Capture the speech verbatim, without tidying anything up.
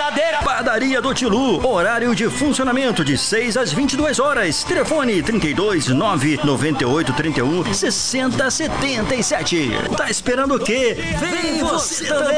verdadeira. Padaria do Tilu, horário de funcionamento de seis às vinte e duas horas. Telefone trinta e dois, nove nove oito, trinta e um, sessenta, setenta e sete. Tá esperando o quê? Vem você também!